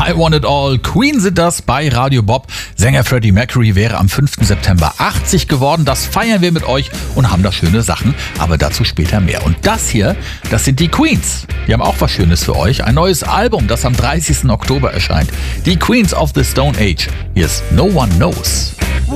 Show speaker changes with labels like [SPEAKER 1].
[SPEAKER 1] I Want It All. Queen sind das bei Radio Bob. Sänger Freddie Mercury wäre am 5. September 80 geworden. Das feiern wir mit euch und haben da schöne Sachen, aber dazu später mehr. Und das hier, das sind die Queens. Die haben auch was Schönes für euch. Ein neues Album, das am 30. Oktober erscheint. Die Queens of the Stone Age. Hier ist No One Knows.